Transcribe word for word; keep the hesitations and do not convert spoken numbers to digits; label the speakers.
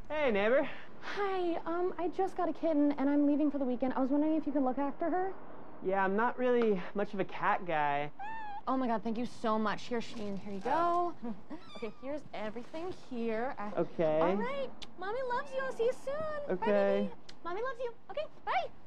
Speaker 1: Hey, neighbor.
Speaker 2: Hi, um, I just got a kitten and I'm leaving for the weekend. I was wondering if you could look after her.
Speaker 1: Yeah, I'm not really much of a cat guy.
Speaker 2: Oh my God, thank you so much. Here, Sheen, here you go. Okay, here's everything here. Uh,
Speaker 1: Okay.
Speaker 2: All right, Mommy loves you. I'll see you soon.
Speaker 1: Okay.
Speaker 2: Bye, baby. Mommy loves you. Okay, bye.